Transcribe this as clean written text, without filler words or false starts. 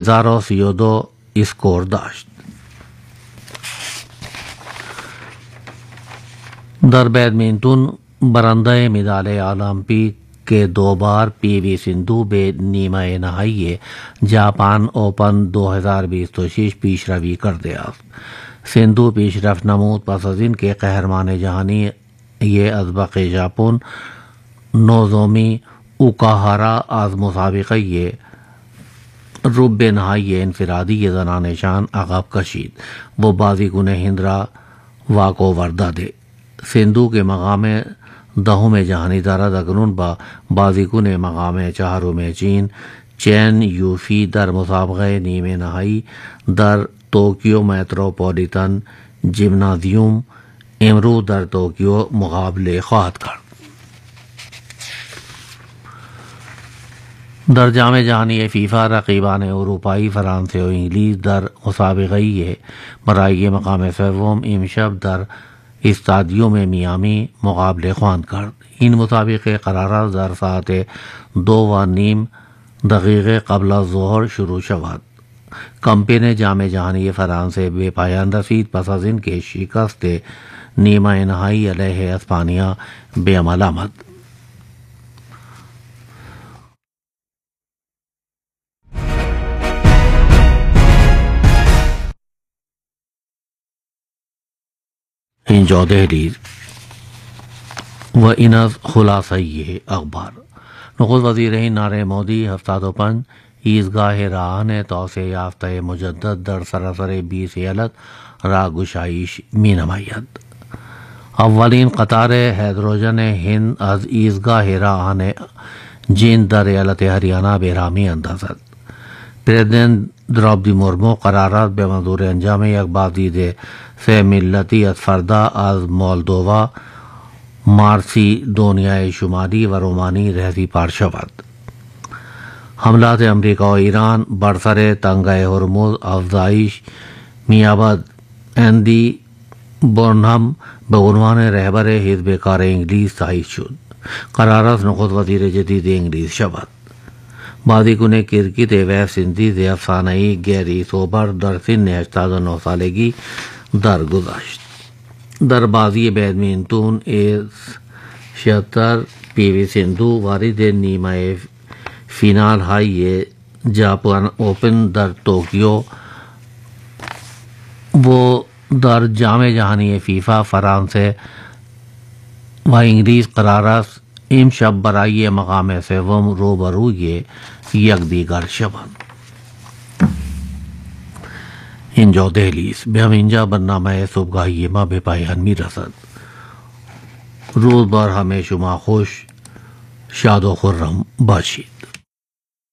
1032 score داشت. در badminton برندہ مدال المپک کے 2 بار پی وی سندھو به نیمه نهایی جاپان اوپن 2026 پیشروی کرده است. سندھو پیشرفت نمود پس از این که قهرمان جهانی ازبق ژاپن نوزومی اوکاهارا از مسابقه ربع نهایی انفرادی زنان شان عقب کشید و بازیکن ہند را واک اوور داده. سندھو کے مقام 10 جہانی دارد اکنون با بازیکن مقام 4 چین چین یوفی در مسابقه نیمه نهایی در توکیو میتروپولیتن جیمنازیوم امروز در توکیو مقابله خواهد کرد. در جام جهانی فیفا رقیبان اروپایی فرانسه و انگلیس در مسابقه برای مقام سوم امشب در استادیوم میامی مقابله خواهند کرد. این مسابقه قرار است در ساعت 2:30 قبل از ظهر شروع شود. کمپین جام جهانی فرانسه به پایان رسید پس از اینکه شکست نیمه نهایی علیه اسپانیا به عمل آمد. اینجا دهلی و این از خلاصه اخبار. نخست وزیر هند نریندر مودی 75 ایستگاه راهن توسعه یافته مجدد در سراسر 20 ایالت را گشایش می نماید. اولین قطار هیدروژن هند از ایستگاه راهن جیند در ایالت ہریانہ به راه می اندازد. پریزیدنت دروپدی مرمو قرار است به منظور انجام یک بازدید 3 ملتی از فردا از مولدووا، مارسیدونیای شمالی و رومانی رهزی پار شود. حملات امریکا و ایران بر سر تنگه هرمز افزایش می‌یابد. اندی بورنهم به عنوان رهبر حزب کار انگلیس تعیین شد. قرار است نخست وزیر جدید انگلیس شود. بازیکن کرکٹ ویسٹ اندیز افسانه‌ای گیری سوبر در سن 89 سالگی درگذشت. در بازی بیڈمنٹن A76 پی وی سندھو وارد نیمه فینال های ژاپن اوپن در توکیو و در جام جهانی فیفا فرانسه و انگلیس قرار است امشب برای مقام سوم روبروی یکدیگر شوند. اینجا دهلی است. به همینجا برنامه صبحگاهی ما به پایان می رسد. روز بر همه شما خوش، شاد و خرم باشید.